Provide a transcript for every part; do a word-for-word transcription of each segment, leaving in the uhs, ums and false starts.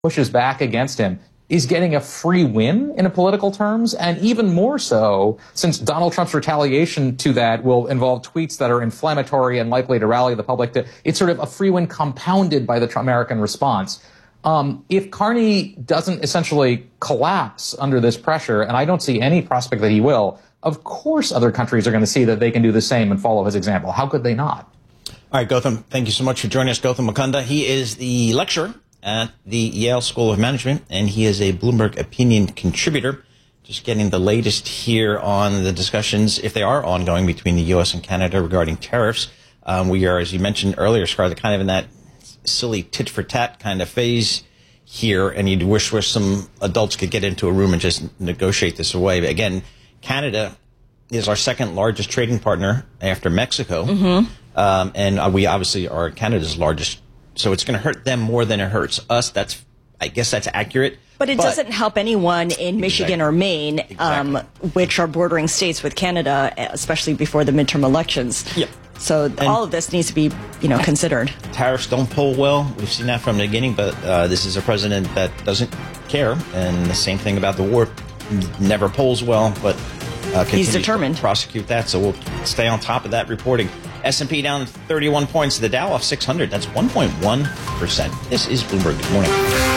pushes back against him is getting a free win in a political terms, and even more so since Donald Trump's retaliation to that will involve tweets that are inflammatory and likely to rally the public to, it's sort of a free win compounded by the Trump American response. Um, if Carney doesn't essentially collapse under this pressure, and I don't see any prospect that he will, of course other countries are going to see that they can do the same and follow his example. How could they not? All right, Gautam, thank you so much for joining us. Gautam Mukunda, he is the lecturer at the Yale School of Management, and he is a Bloomberg opinion contributor. Just getting the latest here on the discussions, if they are ongoing, between the U S and Canada regarding tariffs. Um, we are, as you mentioned earlier, Scarlett, kind of in that silly tit-for-tat kind of phase here, and you'd wish, wish some adults could get into a room and just negotiate this away. But again, Canada is our second largest trading partner after Mexico, mm-hmm. um, and we obviously are Canada's largest. So it's going to hurt them more than it hurts us. That's, I guess that's accurate. But it but, doesn't help anyone in Michigan exactly. or Maine, exactly. um, which are bordering states with Canada, especially before the midterm elections. Yep. So and all of this needs to be, you know, considered. Tariffs don't pull well. We've seen that from the beginning, but uh, this is a president that doesn't care. And the same thing about the war, never polls well, but uh, he's determined to prosecute that. So we'll stay on top of that reporting. S and P down thirty-one points. The Dow off six hundred. That's one point one percent. This is Bloomberg. Good morning.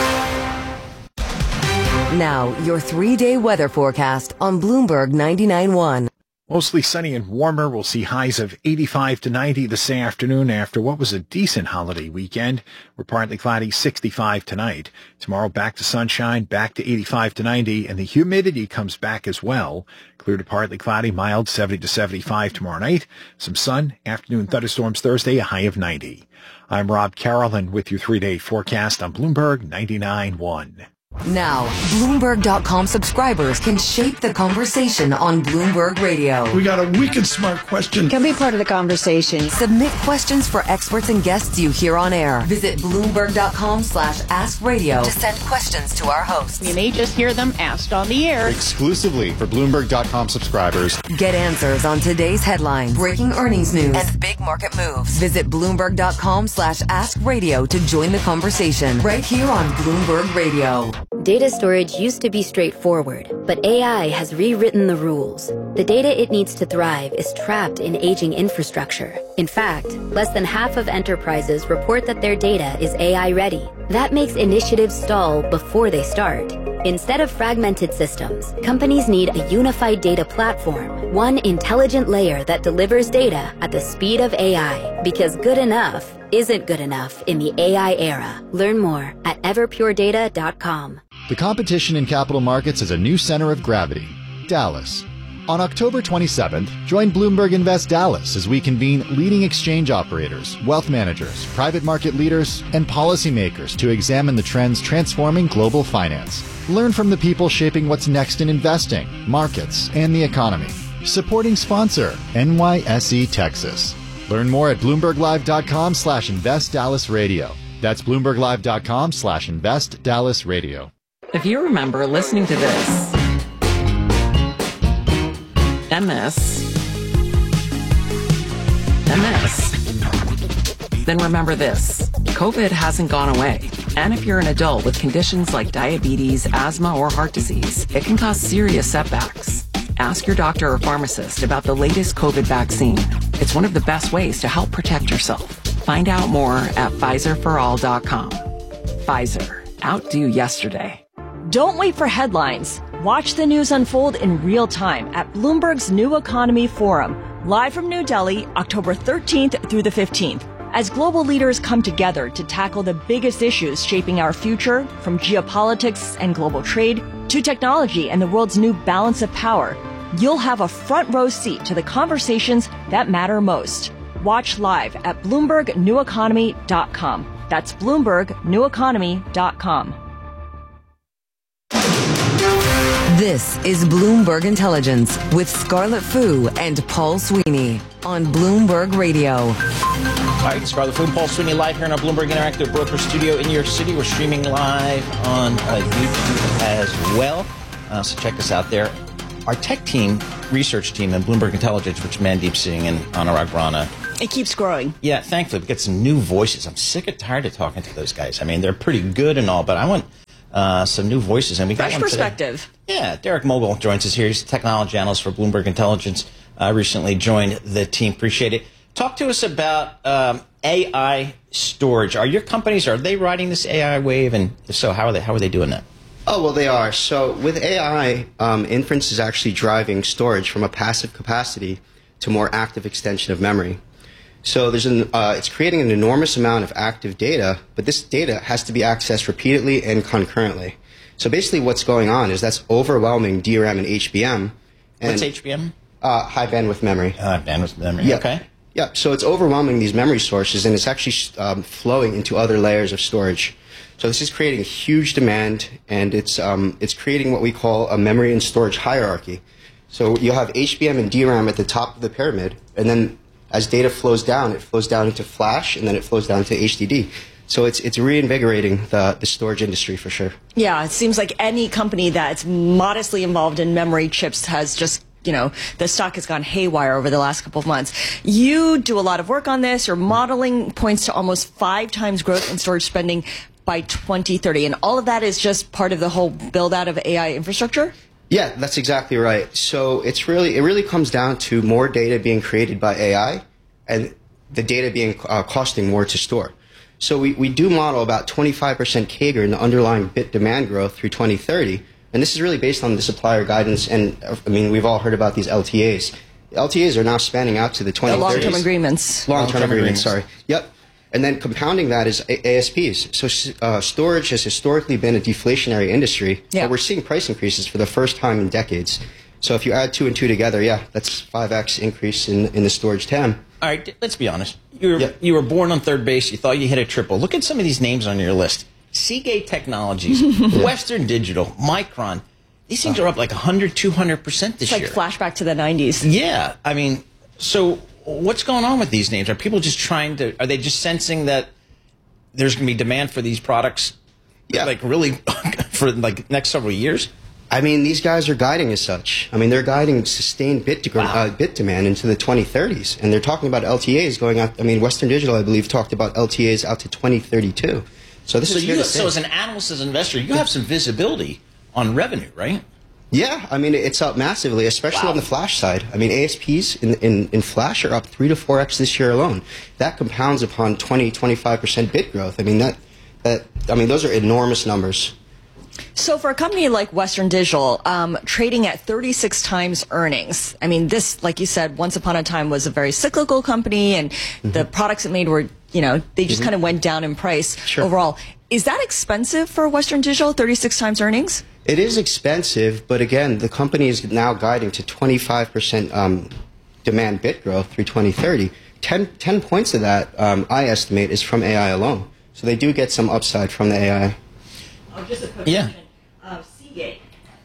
Now, your three-day weather forecast on Bloomberg ninety-nine point one. Mostly sunny and warmer. We'll see highs of eighty-five to ninety this afternoon after what was a decent holiday weekend. We're partly cloudy, sixty-five tonight. Tomorrow back to sunshine, back to eighty-five to ninety, and the humidity comes back as well. Clear to partly cloudy, mild, seventy to seventy-five tomorrow night. Some sun, afternoon thunderstorms Thursday, a high of ninety. I'm Rob Carroll, and with your three-day forecast on Bloomberg ninety-nine point one. Now, Bloomberg dot com subscribers can shape the conversation on Bloomberg Radio. We got a wicked smart question. Can be part of the conversation. Submit questions for experts and guests you hear on air. Visit Bloomberg dot com slash ask radio to send questions to our hosts. You may just hear them asked on the air. Exclusively for Bloomberg dot com subscribers. Get answers on today's headlines, breaking earnings news, and big market moves. Visit Bloomberg dot com slash ask radio to join the conversation right here on Bloomberg Radio. Data storage used to be straightforward, but A I has rewritten the rules. The data it needs to thrive is trapped in aging infrastructure. In fact, less than half of enterprises report that their data is A I ready. That makes initiatives stall before they start. Instead of fragmented systems, companies need a unified data platform, one intelligent layer that delivers data at the speed of A I, because good enough isn't good enough in the A I era. Learn more at everpure data dot com. The competition in capital markets has a new center of gravity, Dallas. On October twenty-seventh, join Bloomberg Invest Dallas as we convene leading exchange operators, wealth managers, private market leaders, and policymakers to examine the trends transforming global finance. Learn from the people shaping what's next in investing, markets, and the economy. Supporting sponsor, N Y S E Texas. Learn more at Bloomberg Live dot com slash Invest Dallas Radio. That's Bloomberg Live dot com slash Invest Dallas Radio. If you remember listening to this, M S, M S, then remember this. COVID hasn't gone away. And if you're an adult with conditions like diabetes, asthma, or heart disease, it can cause serious setbacks. Ask your doctor or pharmacist about the latest COVID vaccine. It's one of the best ways to help protect yourself. Find out more at Pfizer for all dot com. Pfizer, outdo yesterday. Don't wait for headlines. Watch the news unfold in real time at Bloomberg's New Economy Forum, live from New Delhi, October thirteenth through the fifteenth. As global leaders come together to tackle the biggest issues shaping our future, from geopolitics and global trade to technology and the world's new balance of power, you'll have a front row seat to the conversations that matter most. Watch live at Bloomberg New Economy dot com. That's Bloomberg New Economy dot com. This is Bloomberg Intelligence with Scarlett Fu and Paul Sweeney on Bloomberg Radio. All right, Scarlett Fu and Paul Sweeney live here in our Bloomberg Interactive Broker Studio in New York City. We're streaming live on uh, YouTube as well, uh, so check us out there. Our tech team, research team, and Bloomberg Intelligence, which Mandeep Singh and Anurag Rana It keeps growing. Yeah, thankfully, we get some new voices. I'm sick and tired of talking to those guys. I mean, they're pretty good and all, but I want uh, some new voices. And we got Fresh one perspective. Today. Yeah, Derek Mogul joins us here. He's a technology analyst for Bloomberg Intelligence. I uh, recently joined the team. Appreciate it. Talk to us about um, A I storage. Are your companies, are they riding this A I wave? And if so, how are they, how are they doing that? Oh, well, they are. So with A I, um, inference is actually driving storage from a passive capacity to more active extension of memory. So there's an, uh, it's creating an enormous amount of active data, but this data has to be accessed repeatedly and concurrently. So basically what's going on is that's overwhelming D RAM and H B M. And, What's H B M? Uh, high bandwidth memory. High bandwidth memory, yeah. Okay. Yeah, so it's overwhelming these memory sources, and it's actually um, flowing into other layers of storage. So this is creating a huge demand, and it's um, it's creating what we call a memory and storage hierarchy. So you'll have H B M and D RAM at the top of the pyramid, and then as data flows down, it flows down into flash, and then it flows down to H D D. So it's it's reinvigorating the, the storage industry for sure. Yeah, it seems like any company that's modestly involved in memory chips has just, you know, the stock has gone haywire over the last couple of months. You do a lot of work on this. Your modeling points to almost five times growth in storage spending by twenty thirty. And all of that is just part of the whole build out of A I infrastructure? Yeah, that's exactly right. So it's really, it really comes down to more data being created by A I and the data being uh, costing more to store. So we, we do model about twenty-five percent C A G R in the underlying bit demand growth through twenty thirty. And this is really based on the supplier guidance. And I mean, we've all heard about these L T As. The L T As are now spanning out to the twenty thirties. The long-term agreements. Long-term agreements, sorry. Yep. And then compounding that is A S Ps. So uh, storage has historically been a deflationary industry, yeah. but we're seeing price increases for the first time in decades. So if you add two and two together, yeah, that's five X increase in, in the storage T A M. All right, let's be honest. You were, yeah. you were born on third base. You thought you hit a triple. Look at some of these names on your list. Seagate Technologies, yeah. Western Digital, Micron. These things are up like one hundred, two hundred percent this it's year. It's like flashback to the nineties. Yeah. I mean, so what's going on with these names? Are people just trying to, are they just sensing that there's going to be demand for these products, yeah. like really for like next several years? I mean, these guys are guiding as such. I mean, they're guiding sustained bit, de- wow. uh, bit demand into the twenty thirties. And they're talking about L T As going out. I mean, Western Digital, I believe, talked about L T As out to twenty thirty-two. So this so is you, So as an analyst, as an investor, you have some visibility on revenue, right? Yeah, I mean, it's up massively, especially wow. on the flash side. I mean, A S Ps in, in, in flash are up three to four X this year alone. That compounds upon twenty, twenty-five percent bit growth. I mean, that, that, I mean, those are enormous numbers. So for a company like Western Digital, um, trading at thirty-six times earnings, I mean, this, like you said, once upon a time was a very cyclical company, and mm-hmm. the products it made were, you know, they just mm-hmm. kind of went down in price sure. overall. Is that expensive for Western Digital, thirty-six times earnings? It is expensive, but again, the company is now guiding to twenty-five percent um, demand bit growth through twenty thirty. ten, ten points of that, um, I estimate, is from A I alone. So they do get some upside from the A I. Oh, just a quick yeah. question. Uh, Seagate.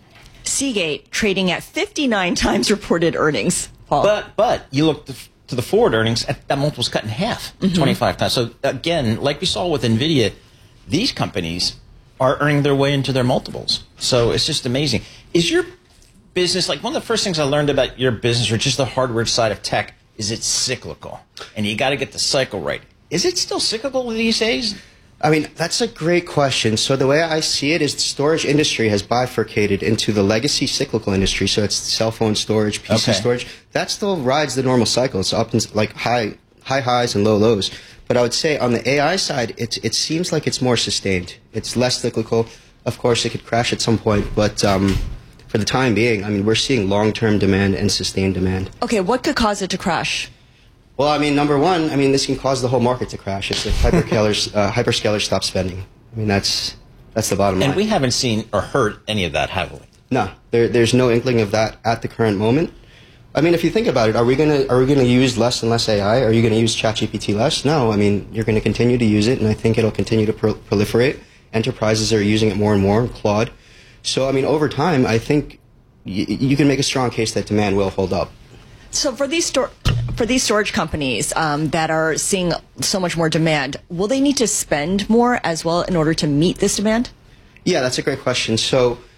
Seagate trading at fifty-nine times reported earnings, Paul. But, but you look to, to the forward earnings, that multiple's cut in half, mm-hmm. twenty-five times. So again, like we saw with NVIDIA, these companies are earning their way into their multiples. So it's just amazing. Is your business, like one of the first things I learned about your business, or just the hardware side of tech, is it's cyclical. And you got to get the cycle right. Is it still cyclical these days? I mean, that's a great question. So the way I see it is the storage industry has bifurcated into the legacy cyclical industry. So it's cell phone storage, P C okay. storage. That still rides the normal cycle. It's up in like high, high highs and low lows. But I would say on the A I side, it, it seems like it's more sustained. It's less cyclical. Of course, it could crash at some point. But um, for the time being, I mean, we're seeing long-term demand and sustained demand. Okay, what could cause it to crash? Well, I mean, number one, I mean, this can cause the whole market to crash if the hyperscalers, uh, hyperscalers stop spending. I mean, that's that's the bottom line. And we haven't seen or heard any of that, have we? No, there, there's no inkling of that at the current moment. I mean, if you think about it, are we gonna are we gonna use less and less A I? Are you gonna use ChatGPT less? No, I mean, you're gonna continue to use it, and I think it'll continue to pro- proliferate. Enterprises are using it more and more, Claude. So, I mean, over time, I think y- you can make a strong case that demand will hold up. So for these stor- for these storage companies um, that are seeing so much more demand, will they need to spend more as well in order to meet this demand? Yeah, that's a great question. So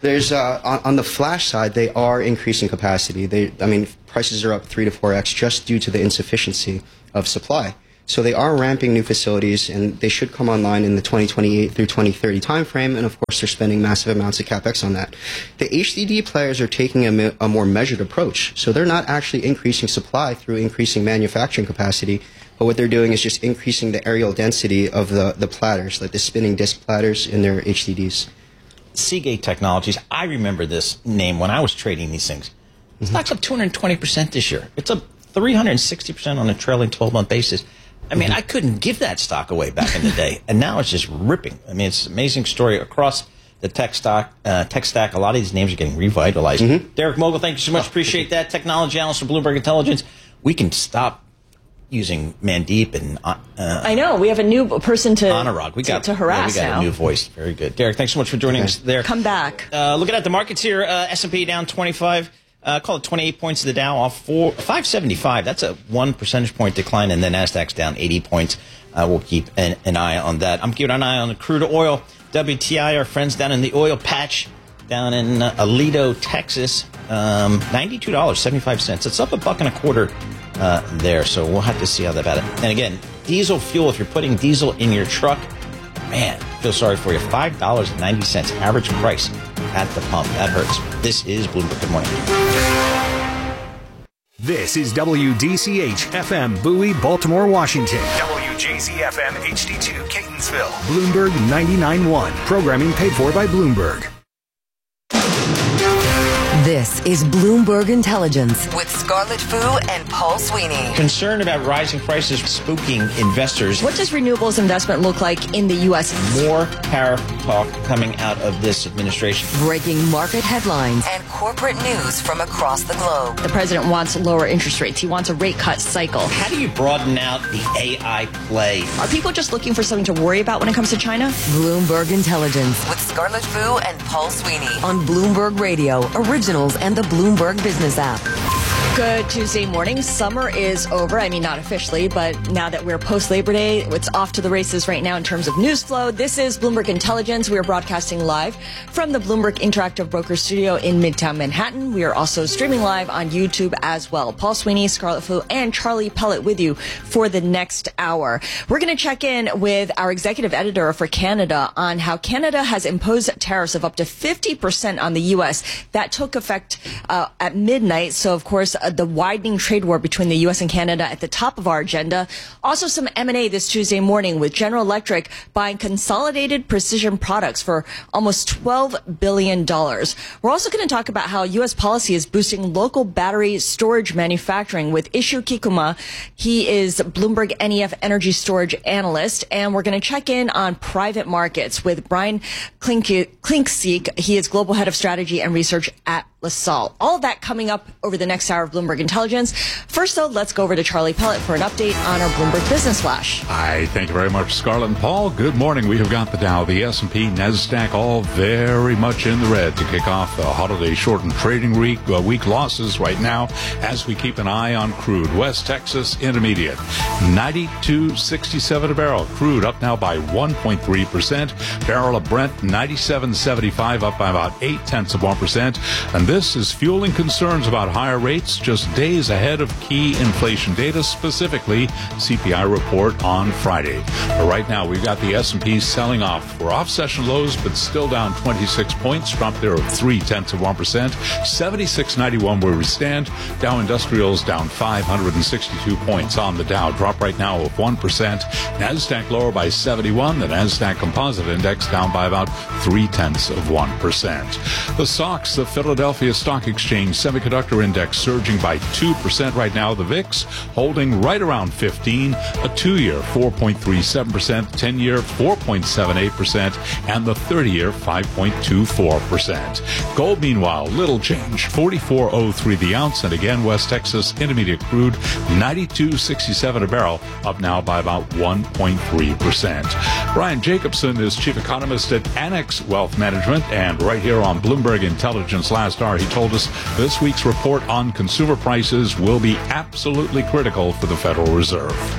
There's uh, on, on the flash side, they are increasing capacity. They, I mean, prices are up three to four x just due to the insufficiency of supply. So they are ramping new facilities, and they should come online in the twenty twenty-eight through twenty thirty timeframe. And of course, they're spending massive amounts of capex on that. The H D D players are taking a, me- a more measured approach. So they're not actually increasing supply through increasing manufacturing capacity. But what they're doing is just increasing the areal density of the, the platters, like the spinning disk platters in their H D Ds. Seagate Technologies, I remember this name when I was trading these things. Mm-hmm. Stock's up two hundred twenty percent this year. It's up three hundred sixty percent on a trailing twelve-month basis. I mean, mm-hmm. I couldn't give that stock away back in the day, and now it's just ripping. I mean, it's an amazing story across the tech stock, uh, tech stack. A lot of these names are getting revitalized. Mm-hmm. Derek Mogul, thank you so much. Appreciate that. Technology analyst for Bloomberg Intelligence. We can stop using Mandeep and uh, I know we have a new person to Anurag. We got to, to harass yeah, we got now. a new voice. Very good, Derek. Thanks so much for joining okay. us there. Come back. Uh, looking at the markets here, uh, S and P down twenty-five. Uh, call it twenty-eight points to the Dow, off four, five seventy-five. That's a one percentage point decline, and then Nasdaq's down eighty points. Uh, we'll keep an, an eye on that. I'm keeping an eye on the crude oil. W T I, our friends down in the oil patch, down in uh, Aledo, Texas, um, ninety-two dollars and seventy-five cents. It's up a buck and a quarter uh, there, so we'll have to see how that about it. And again, diesel fuel, if you're putting diesel in your truck, man, feel sorry for you. five dollars and ninety cents average price at the pump. That hurts. This is Bloomberg. Good morning. This is W D C H F M Bowie, Baltimore, Washington. W J Z F M H D two Catonsville. Bloomberg ninety-nine point one. Programming paid for by Bloomberg. This is Bloomberg Intelligence with Scarlett Fu and Paul Sweeney. Concern about rising prices spooking investors. What does renewables investment look like in the U S? More tariff talk coming out of this administration. Breaking market headlines and corporate news from across the globe. The president wants lower interest rates. He wants a rate cut cycle. How do you broaden out the A I play? Are people just looking for something to worry about when it comes to China? Bloomberg Intelligence with Scarlett Fu and Paul Sweeney on Bloomberg Radio, Originals, and the Bloomberg Business app. Good Tuesday morning. Summer is over. I mean, not officially, but now that we're post-Labor Day, it's off to the races right now in terms of news flow. This is Bloomberg Intelligence. We are broadcasting live from the Bloomberg Interactive Broker Studio in Midtown Manhattan. We are also streaming live on YouTube as well. Paul Sweeney, Scarlett Fu, and Charlie Pellet with you for the next hour. We're going to check in with our executive editor for Canada on how Canada has imposed tariffs of up to fifty percent on the U S. That took effect uh, at midnight. So, of course, uh, the widening trade war between the U S and Canada at the top of our agenda. Also some M and A this Tuesday morning with General Electric buying Consolidated Precision Products for almost twelve billion dollars. We're also going to talk about how U S policy is boosting local battery storage manufacturing with Ishu Kikuma. He is Bloomberg N E F energy storage analyst. And we're going to check in on private markets with Brian Klinkseek. He is global head of strategy and research at LaSalle. All of that coming up over the next hour of Bloomberg Intelligence. First, though, let's go over to Charlie Pellet for an update on our Bloomberg Business Flash. Hi, thank you very much, Scarlett and Paul. Good morning. We have got the Dow, the S and P, NASDAQ all very much in the red to kick off the holiday-shortened trading week. Uh, week losses right now as we keep an eye on crude. West Texas Intermediate, ninety-two sixty-seven a barrel. Crude up now by one point three percent. Barrel of Brent, ninety-seven seventy-five, up by about eight tenths of one percent. And this is fueling concerns about higher rates just days ahead of key inflation data, specifically C P I report on Friday. But right now, we've got the S and P selling off. We're off session lows, but still down twenty-six points. Trump there of three tenths of one percent. seventy-six ninety-one where we stand. Dow Industrials down five hundred sixty-two points on the Dow. Drop right now of one percent. NASDAQ lower by seventy-one. The NASDAQ Composite Index down by about three tenths of one percent. The S O X, the Philadelphia Stock Exchange Semiconductor Index, surging by two percent right now. The V I X holding right around fifteen. A two-year four point three seven percent, ten-year four point seven eight percent, and the thirty-year five point two four percent. Gold, meanwhile, little change, forty-four oh three the ounce. And again, West Texas Intermediate crude, ninety-two sixty-seven a barrel, up now by about one point three percent. Brian Jacobson is chief economist at Annex Wealth Management, and right here on Bloomberg Intelligence last hour, he told us this week's report on consumer prices will be absolutely critical for the Federal Reserve.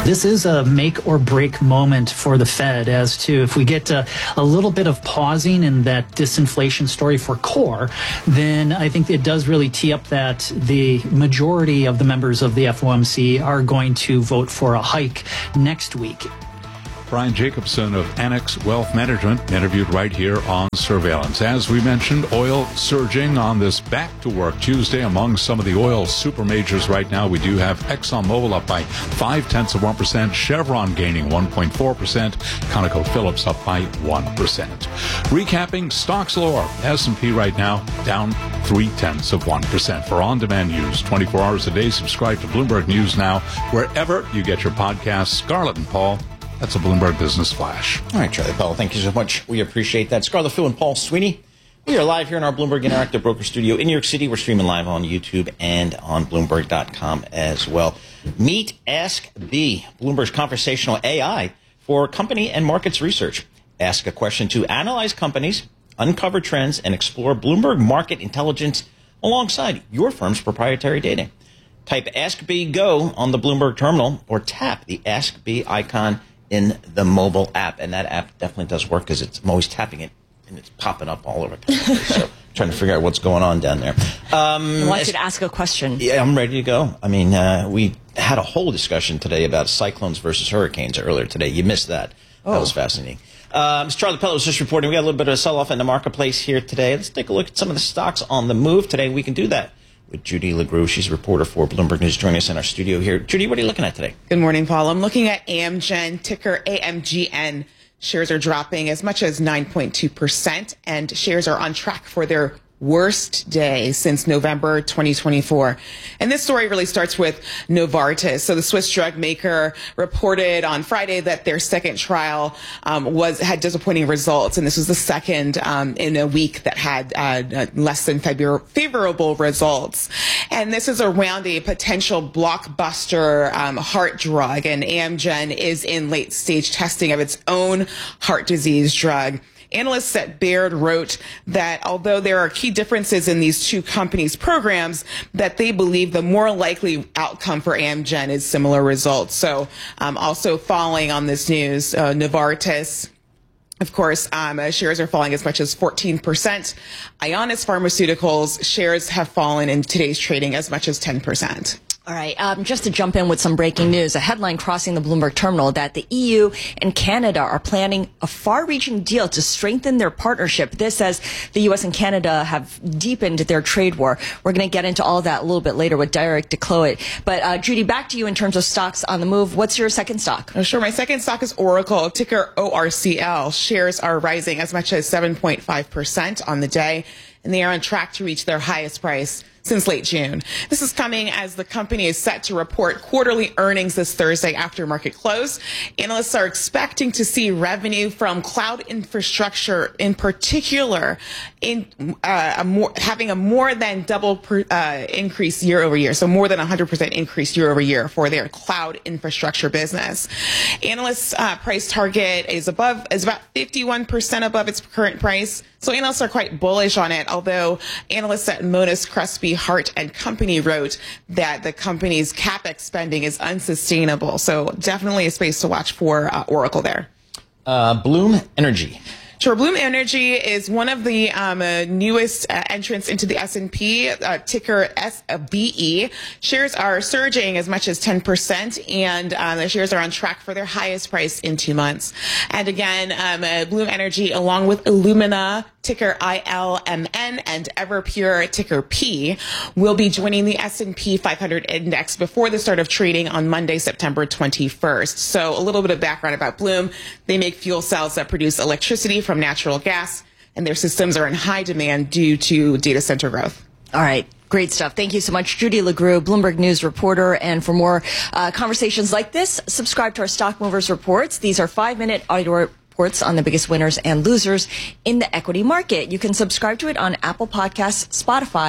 this is a make or break moment for the Fed as to if we get a, a little bit of pausing in that disinflation story for core, then I think it does really tee up that the majority of the members of the F O M C are going to vote for a hike next week. Brian Jacobson of Annex Wealth Management, interviewed right here on Surveillance. As we mentioned, oil surging on this Back-to-Work Tuesday among some of the oil super majors right now. We do have ExxonMobil up by five-tenths of one percent, Chevron gaining one point four percent, ConocoPhillips up by one percent. Recapping, stocks lower. S and P right now down three-tenths of one percent. For on-demand news, twenty-four hours a day, subscribe to Bloomberg News Now, wherever you get your podcasts. Scarlett and Paul, that's a Bloomberg Business Flash. All right, Charlie Powell, thank you so much. We appreciate that. Scarlett Fu and Paul Sweeney. We are live here in our Bloomberg Interactive Broker Studio in New York City. We're streaming live on YouTube and on Bloomberg dot com as well. Meet Ask B, Bloomberg's conversational A I for company and markets research. Ask a question to analyze companies, uncover trends, and explore Bloomberg market intelligence alongside your firm's proprietary data. Type Ask B Go on the Bloomberg terminal or tap the Ask B icon in the mobile app. And that app definitely does work because it's I'm always tapping it and it's popping up all over the place. So trying to figure out what's going on down there. Um, I want you to ask a question. Yeah, I'm ready to go. I mean, uh, we had a whole discussion today about cyclones versus hurricanes earlier today. You missed that. Oh. That was fascinating. Um, Mister Charlie Pellet was just reporting. We got a little bit of a sell-off in the marketplace here today. Let's take a look at some of the stocks on the move today. We can do that with Judy LeGroux. She's a reporter for Bloomberg News, joining us in our studio here. Judy, what are you looking at today? Good morning, Paul. I'm looking at Amgen, ticker A M G N. Shares are dropping as much as nine point two percent, and shares are on track for their worst day since November twenty twenty-four. And this story really starts with Novartis. So the Swiss drug maker reported on Friday that their second trial um, was had disappointing results, and this was the second um, in a week that had uh, less than favor- favorable results. And this is around a potential blockbuster um, heart drug, and Amgen is in late stage testing of its own heart disease drug. Analysts at Baird wrote that although there are key differences in these two companies' programs, that they believe the more likely outcome for Amgen is similar results. So um, also following on this news, uh, Novartis, of course, um, uh, shares are falling as much as fourteen percent. Ionis Pharmaceuticals shares have fallen in today's trading as much as ten percent. All right, um, just to jump in with some breaking news, a headline crossing the Bloomberg terminal that the E U and Canada are planning a far-reaching deal to strengthen their partnership. This as the U S and Canada have deepened their trade war. We're going to get into all of that a little bit later with Derek DeCloet. But uh, Judy, back to you in terms of stocks on the move. What's your second stock? Oh, sure. My second stock is Oracle, ticker O R C L. Shares are rising as much as seven point five percent on the day, and they are on track to reach their highest price since late June. This is coming as the company is set to report quarterly earnings this Thursday after market close. Analysts are expecting to see revenue from cloud infrastructure in particular in uh, a more, having a more than double per, uh, increase year over year. So more than one hundred percent increase year over year for their cloud infrastructure business. Analysts' uh, price target is above, is about fifty-one percent above its current price. So analysts are quite bullish on it, although analysts at Monness, Crespi, Hart and Company wrote that the company's CapEx spending is unsustainable. So definitely a space to watch for uh, Oracle there. Uh, Bloom Energy. Sure. Bloom Energy is one of the um, uh, newest uh, entrants into the S and P, uh, ticker S B E. Shares are surging as much as ten percent, and uh, the shares are on track for their highest price in two months. And again, um, uh, Bloom Energy, along with Illumina, ticker I L M N, and Everpure, ticker P, will be joining the S and P five hundred index before the start of trading on Monday, September twenty-first. So a little bit of background about Bloom. They make fuel cells that produce electricity from natural gas, and their systems are in high demand due to data center growth. All right. Great stuff. Thank you so much, Judy LeGroux, Bloomberg News reporter. And for more uh, conversations like this, subscribe to our Stock Movers reports. These are five-minute audio reports on the biggest winners and losers in the equity market. You can subscribe to it on Apple Podcasts, Spotify,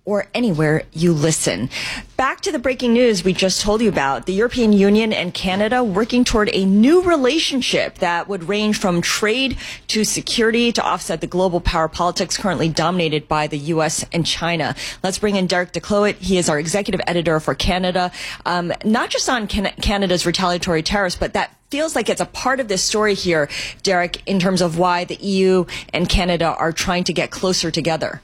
or anywhere you listen. Back to the breaking news we just told you about. The European Union and Canada working toward a new relationship that would range from trade to security to offset the global power politics currently dominated by the U S and China. Let's bring in Derek DeCloet. He is our executive editor for Canada. Um, not just on Can- Canada's retaliatory tariffs, but that feels like it's a part of this story here, Derek, in terms of why the E U and Canada are trying to get closer together.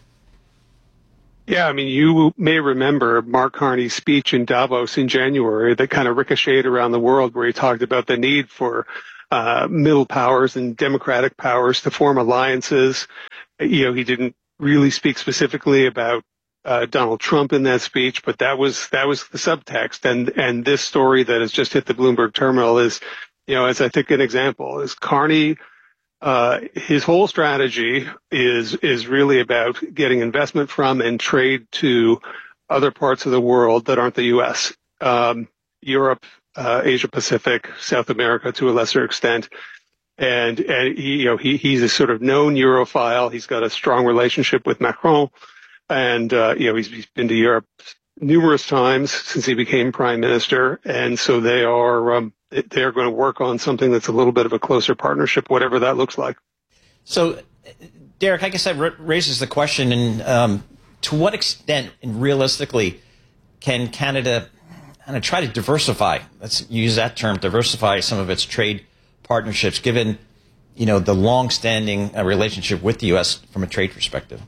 Yeah, I mean, you may remember Mark Carney's speech in Davos in January that kind of ricocheted around the world, where he talked about the need for uh, middle powers and democratic powers to form alliances. You know, he didn't really speak specifically about uh, Donald Trump in that speech, but that was that was the subtext. And and this story that has just hit the Bloomberg terminal is, you know, as I think an example is Carney. Uh, his whole strategy is, is really about getting investment from and trade to other parts of the world that aren't the U S, um, Europe, uh, Asia Pacific, South America to a lesser extent. And, and he, you know, he, he's a sort of known Europhile. He's got a strong relationship with Macron. And, uh, you know, he's, he's been to Europe numerous times since he became prime minister. And so they are, um, they're going to work on something that's a little bit of a closer partnership, whatever that looks like. So, Derek, I guess that r- raises the question, and um, to what extent, and realistically, can Canada kind of try to diversify, let's use that term, diversify some of its trade partnerships, given, you know, the long-standing uh, relationship with the U S from a trade perspective?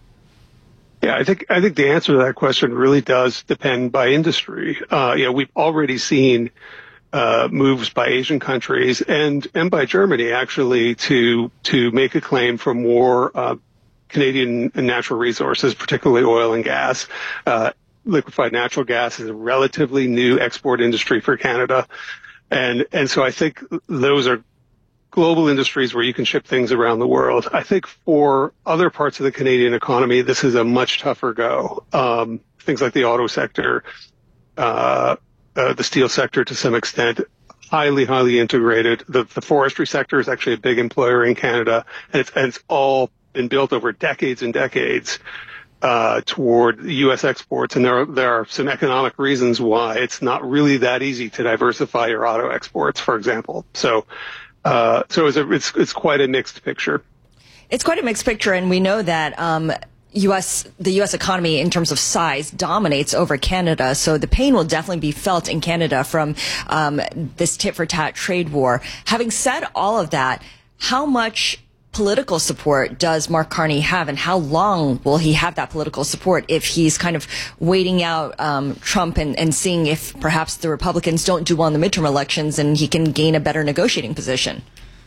Yeah, I think I think the answer to that question really does depend by industry. Uh, you know, we've already seen Uh, moves by Asian countries and, and by Germany actually to, to make a claim for more, uh, Canadian natural resources, particularly oil and gas. Uh, liquefied natural gas is a relatively new export industry for Canada. And, and so I think those are global industries where you can ship things around the world. I think for other parts of the Canadian economy, this is a much tougher go. Um, things like the auto sector, uh, Uh, the steel sector to some extent, highly, highly integrated. The, the forestry sector is actually a big employer in Canada, and it's, and it's all been built over decades and decades uh, toward U S exports. And there are, there are some economic reasons why it's not really that easy to diversify your auto exports, for example. So, uh, so it's, a, it's it's quite a mixed picture. It's quite a mixed picture, and we know that Um U S the U S economy in terms of size dominates over Canada, so the pain will definitely be felt in Canada from um, this tit-for-tat trade war. Having said all of that, how much political support does Mark Carney have, and how long will he have that political support if he's kind of waiting out um, Trump and, and seeing if perhaps the Republicans don't do well in the midterm elections and he can gain a better negotiating position?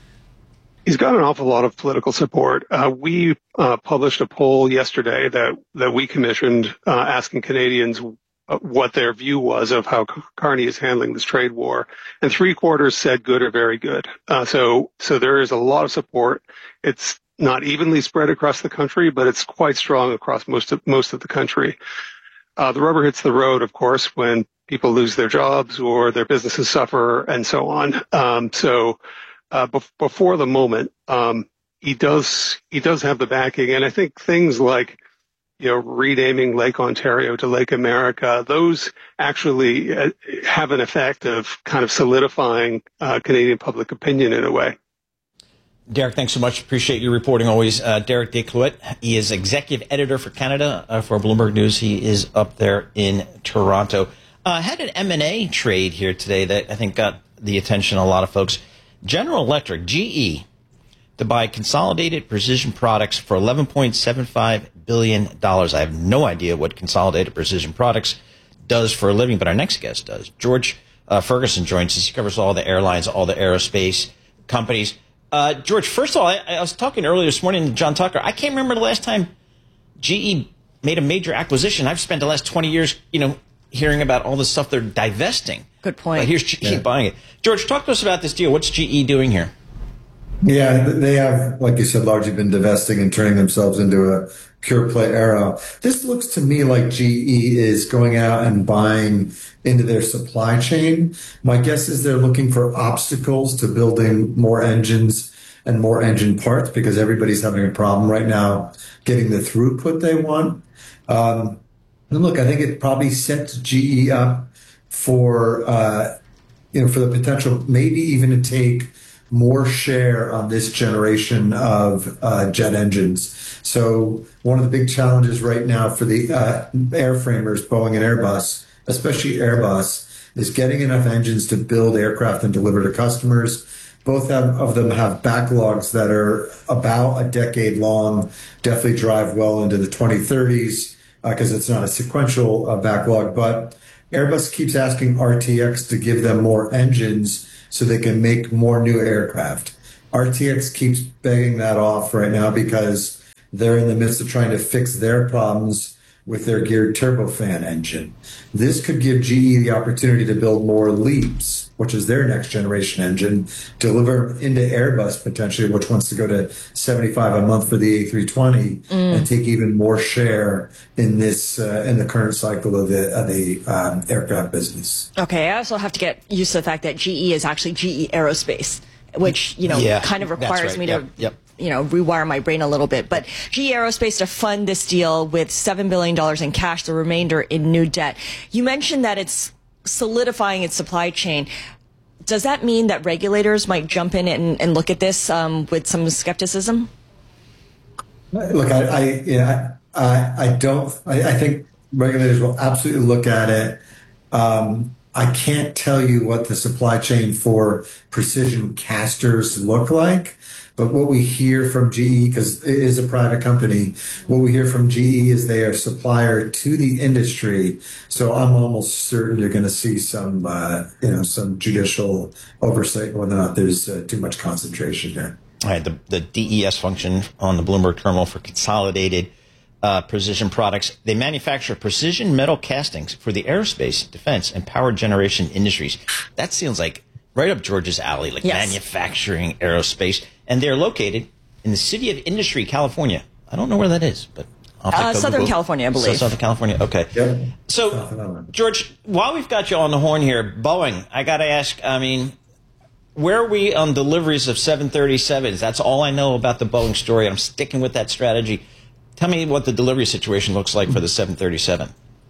He's got an awful lot of political support. Uh, we uh, published a poll yesterday that, that we commissioned uh, asking Canadians what their view was of how Carney is handling this trade war. And three quarters said good or very good. Uh, so, so there is a lot of support. It's not evenly spread across the country, but it's quite strong across most of, most of the country. Uh, the rubber hits the road, of course, when people lose their jobs or their businesses suffer and so on. Um, so, Uh, before the moment, um, he does he does have the backing, and I think things like, you know, renaming Lake Ontario to Lake America, those actually uh, have an effect of kind of solidifying uh, Canadian public opinion in a way. Derek, thanks so much. Appreciate your reporting always. Uh, Derek DeCloet, he is executive editor for Canada uh, for Bloomberg News. He is up there in Toronto. I uh, had an M and A trade here today that I think got the attention of a lot of folks. General Electric, G E, to buy Consolidated Precision Products for eleven point seven five billion dollars. I have no idea what Consolidated Precision Products does for a living, but our next guest does. George uh, Ferguson joins us. He covers all the airlines, all the aerospace companies. Uh, George, first of all, I, I was talking earlier this morning to John Tucker. I can't remember the last time G E made a major acquisition. I've spent the last twenty years, you know, hearing about all the stuff they're divesting. Good point. But here's G E yeah. buying it. George, talk to us about this deal. What's G E doing here? Yeah, they have, like you said, largely been divesting and turning themselves into a pure play aero. This looks to me like G E is going out and buying into their supply chain. My guess is they're looking for obstacles to building more engines and more engine parts, because everybody's having a problem right now getting the throughput they want. Um, And look, I think it probably sets G E up for, uh, you know, for the potential, maybe even to take more share on this generation of uh, jet engines. So one of the big challenges right now for the uh, airframers, Boeing and Airbus, especially Airbus, is getting enough engines to build aircraft and deliver to customers. Both have, of them have backlogs that are about a decade long, definitely drive well into the twenty thirties because uh, it's not a sequential uh, backlog. But Airbus keeps asking R T X to give them more engines so they can make more new aircraft. R T X keeps begging that off right now because they're in the midst of trying to fix their problems with their geared turbofan engine. This could give G E the opportunity to build more LEAPs, which is their next generation engine, deliver into Airbus potentially, which wants to go to seventy-five a month for the A three twenty, mm. and take even more share in this uh, in the current cycle of the of the um, aircraft business. Okay, I also have to get used to the fact that G E is actually G E Aerospace, which you know yeah, kind of requires right. me yep, to. Yep. you know, rewire my brain a little bit. But G E Aerospace to fund this deal with seven billion dollars in cash, the remainder in new debt. You mentioned that it's solidifying its supply chain. Does that mean that regulators might jump in and, and look at this um, with some skepticism? Look, I, I, yeah, I, I don't, I, I think regulators will absolutely look at it. Um, I can't tell you what the supply chain for precision casters look like. But what we hear from G E, because it is a private company, what we hear from G E is they are a supplier to the industry. So I'm almost certain you're going to see some, uh, you know, some judicial oversight whether or not there's uh, too much concentration there. All right, the, the D E S function on the Bloomberg terminal for Consolidated uh, Precision Products. They manufacture precision metal castings for the aerospace, defense, and power generation industries. That sounds like right up George's alley, like yes. manufacturing aerospace. And they're located in the city of Industry, California. I don't know where that is, but I'll have to uh, go Southern Google. California, I believe. So Southern California, okay. Yep. So, George, while we've got you on the horn here, Boeing, I got to ask, I mean, where are we on deliveries of seven thirty-sevens? That's all I know about the Boeing story. I'm sticking with that strategy. Tell me what the delivery situation looks like for the seven thirty-seven.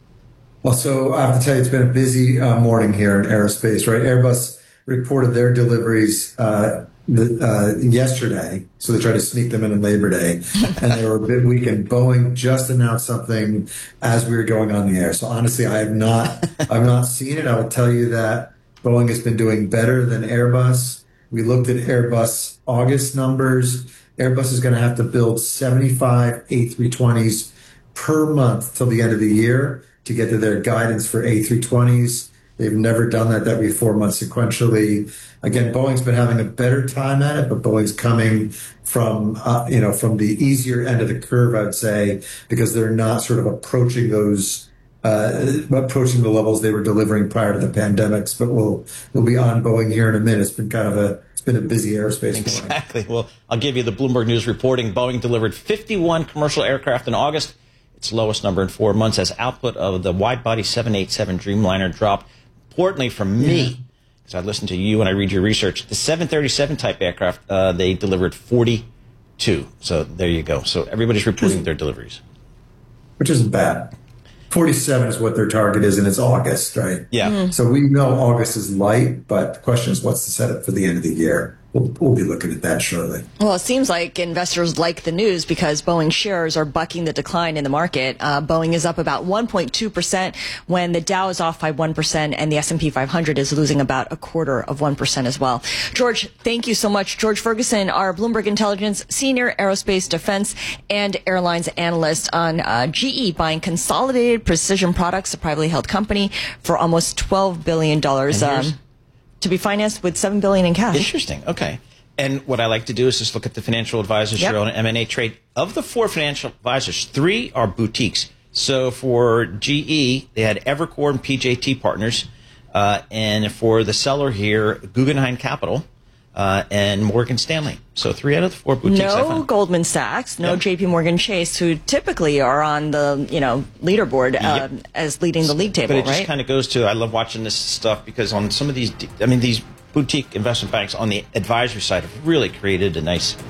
Well, so I have to tell you, it's been a busy uh, morning here in aerospace, right? Airbus reported their deliveries uh, the, uh, yesterday, so they tried to sneak them in on Labor Day, and they were a bit weak. And Boeing just announced something as we were going on the air. So honestly, I have not, I've not seen it. I will tell you that Boeing has been doing better than Airbus. We looked at Airbus August numbers. Airbus is going to have to build seventy-five A three twenties per month till the end of the year to get to their guidance for A three twenties. They've never done that. That would be four months sequentially. Again, Boeing's been having a better time at it, but Boeing's coming from, uh, you know, from the easier end of the curve, I would say, because they're not sort of approaching those, uh, approaching the levels they were delivering prior to the pandemics. But we'll, we'll be on Boeing here in a minute. It's been kind of a, it's been a busy aerospace morning. Exactly. Well, I'll give you the Bloomberg News reporting. Boeing delivered fifty-one commercial aircraft in August, its lowest number in four months, as output of the wide-body seven eighty-seven Dreamliner dropped. Importantly, from me, because I listen to you and I read your research, the seven thirty-seven type aircraft, uh, they delivered forty-two. So there you go. So everybody's reporting their deliveries. Which isn't bad. forty-seven is what their target is, and it's August, right? Yeah. Mm-hmm. So we know August is light, but the question is what's the setup for the end of the year? We'll, we'll be looking at that shortly. Well, it seems like investors like the news because Boeing shares are bucking the decline in the market. Uh, Boeing is up about one point two percent when the Dow is off by one percent and the S and P five hundred is losing about a quarter of one percent as well. George, thank you so much. George Ferguson, our Bloomberg Intelligence Senior Aerospace Defense and Airlines Analyst on uh, G E buying Consolidated Precision Products, a privately held company, for almost twelve billion dollars. Um, to be financed with seven billion dollars in cash. Interesting. Okay. And what I like to do is just look at the financial advisors yep. here on M and A Trade. Of the four financial advisors, three are boutiques. So for G E, they had Evercore and P J T Partners. Uh, and for the seller here, Guggenheim Capital uh, and Morgan Stanley. So three out of the four boutiques. No Goldman Sachs, no yep. J P Morgan Chase, who typically are on the you know leaderboard uh, yep. as leading the league table. But it right? just kind of goes to, I love watching this stuff because on some of these, I mean, these boutique investment banks on the advisory side have really created a nice